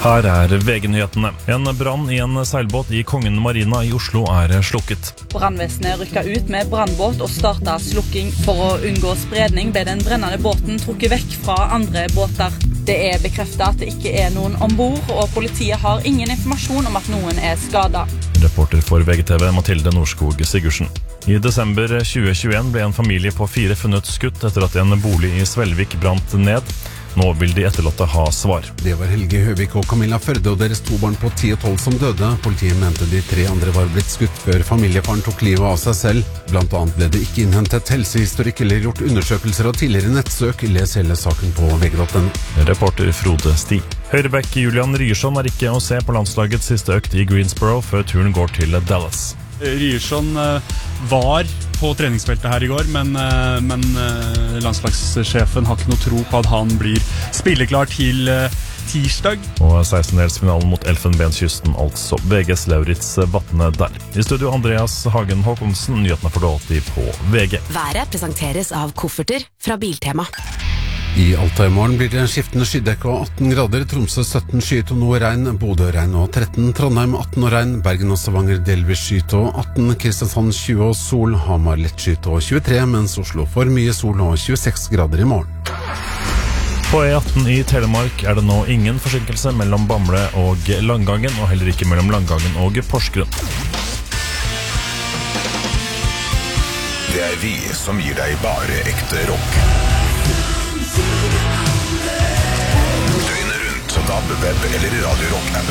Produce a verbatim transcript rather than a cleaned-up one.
Her er V G-nyhetene. En brann i en seilbåt i Kongen Marina i Oslo er slukket. Brannvesenet rykket ut med brannbåt og startet slukking. For å unngå spredning ble den brennende båten trukket vekk fra andre båter. Det er bekreftet at det ikke er noen ombord, og politiet har ingen informasjon om at noen er skadet. Reporter for V G T V Mathilde Norskog Sigursen. I desember tjue tjueen ble en familie på fire funnet skutt etter at en bolig i Svelvik brant ned. Nå vil de etterlatte ha svar. Det var Helge Høvik og Camilla Førde og deres to barn på ti og tolv som døde. Politiet mente de tre andre var blitt skutt før familiefaren tok livet av seg selv. Blant annet ble det ikke innhentet helsehistorikk eller gjort undersøkelser av tidligere nettsøk. Les hele saken på V G punktum no. Reporter Frode Sti. Høyreback Julian Ryerson er ikke å se på landslagets siste økt i Greensboro før turen går til Dallas. Ryerson var på treningsfeltet her i går, men, men landslagssjefen har ikke noe tro på at han blir spilleklar til tirsdag. Og sekstendedelsfinalen mot Elfenbenskysten, altså. V G's Lauritz Vatne der. I studio Andreas Hagen Håkonsen, nyhetene får du alltid på V G. Været presenteres av kofferter fra Biltema. I Alta i morgen blir det skiftende skydekke og atten grader, Tromsø sytten skyet og noe regn, Bodø regn og tretten, Trondheim atten og regn, Bergen og Stavanger delvis skyet og atten, Kristiansand tjue og sol, Hamar lett skyet og tjuetre, mens Oslo får mye sol og tjueseks grader i morgen. På E atten i Telemark er det nå ingen forsinkelse mellom Bamble og Langangen, og heller ikke mellom Langangen og Porsgrunn. Det er vi som gir deg bare ekte rock. Døgnet rundt, D A B, web eller Radio Rock-appen.